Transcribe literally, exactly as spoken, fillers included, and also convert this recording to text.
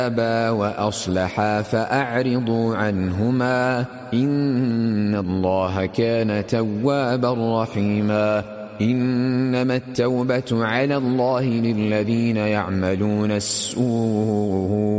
تابا وأصلحا فأعرضوا عنهما إن الله كان توابا رحيما إنما التوبة على الله للذين يعملون السوء